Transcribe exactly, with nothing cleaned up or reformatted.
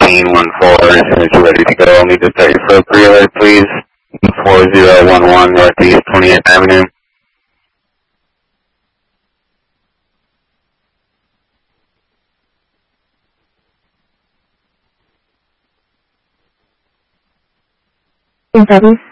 fifteen one four, as soon as you're ready to go, I'll need to start your flow pre-alert, please. four zero one one Northeast twenty-eighth Avenue. Introduce